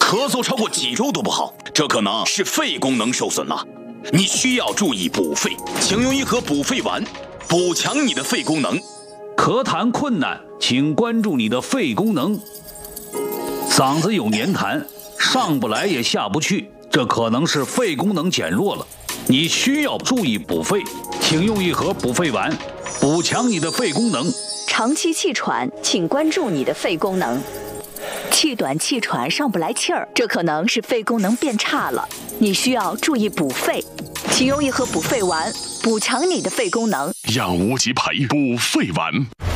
咳嗽超过几周都不好，这可能是肺功能受损了，你需要注意补肺，请用一盒补肺丸，补强你的肺功能。 咳痰困难，请关注你的肺功能。嗓子有黏痰，上不来也下不去，这可能是肺功能减弱了，你需要注意补肺，请用一盒补肺丸，补强你的肺功能。 长期气喘，请关注你的肺功能。气短气喘上不来气儿，这可能是肺功能变差了，你需要注意补肺，请用一盒补肺丸，补强你的肺功能。 让无极牌补肺丸。